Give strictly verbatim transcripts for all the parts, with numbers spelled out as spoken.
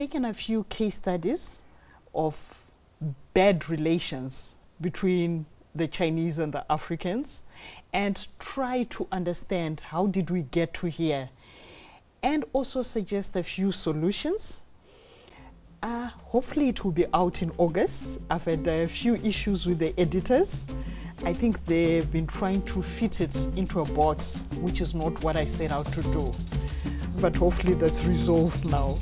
taken a few case studies of bad relations between the Chinese and the Africans and try to understand how did we get to here, and also suggest a few solutions. Uh, hopefully it will be out in August. I've had a few issues with the editors. I think they've been trying to fit it into a box, which is not what I set out to do. But hopefully that's resolved now.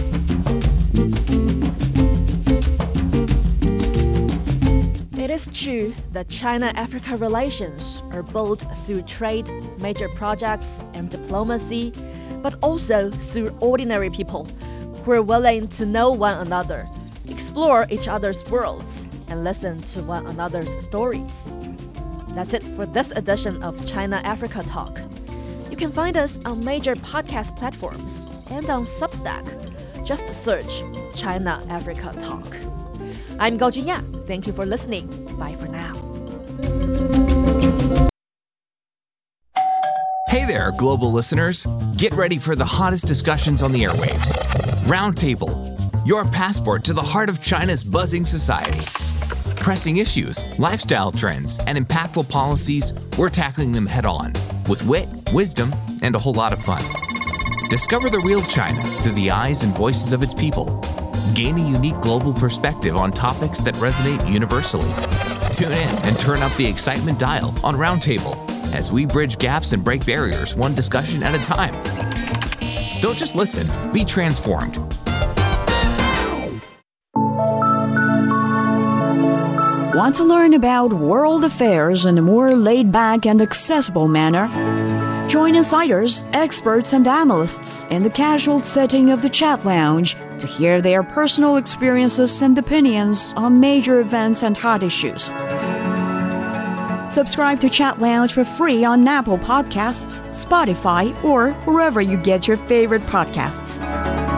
It is true that China-Africa relations are built through trade, major projects, and diplomacy, but also through ordinary people who are willing to know one another, explore each other's worlds, and listen to one another's stories. That's it for this edition of China-Africa Talk. You can find us on major podcast platforms and on Substack. Just search China-Africa Talk. I'm Gao Junya. Thank you for listening. Bye for now. Hey there, global listeners. Get ready for the hottest discussions on the airwaves. Roundtable, your passport to the heart of China's buzzing society. Pressing issues, lifestyle trends, and impactful policies, we're tackling them head on with wit, wisdom, and a whole lot of fun. Discover the real China through the eyes and voices of its people. Gain a unique global perspective on topics that resonate universally. Tune in and turn up the excitement dial on Roundtable as we bridge gaps and break barriers one discussion at a time. Don't just listen, be transformed. Want to learn about world affairs in a more laid-back and accessible manner? Join insiders, experts, and analysts in the casual setting of the Chat Lounge to hear their personal experiences and opinions on major events and hot issues. Subscribe to Chat Lounge for free on Apple Podcasts, Spotify, or wherever you get your favorite podcasts.